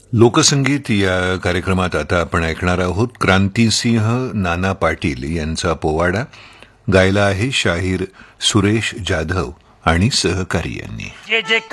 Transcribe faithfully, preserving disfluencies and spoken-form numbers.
लोकसंगीत या कार्यक्रमात आता आपण ऐकणार आहोत क्रांतिसिंह नाना पाटील यांचा पोवाडा. गायला आहे शाहीर सुरेश जाधव आणि सहकारी यांनी.